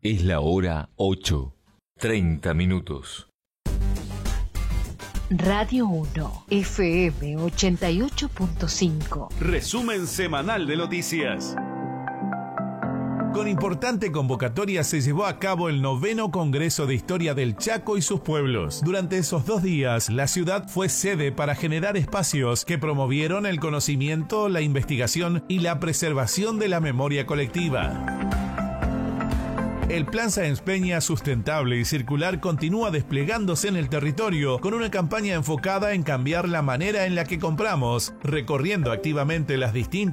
Es la hora 8:30. Radio 1, FM 88.5. Resumen semanal de noticias. Con importante convocatoria se llevó a cabo el 9º Congreso de Historia del Chaco y sus pueblos. Durante esos 2 días, la ciudad fue sede para generar espacios que promovieron el conocimiento, la investigación y la preservación de la memoria colectiva. El Plan Sáenz Peña Sustentable y Circular continúa desplegándose en el territorio con una campaña enfocada en cambiar la manera en la que compramos, recorriendo activamente las distintas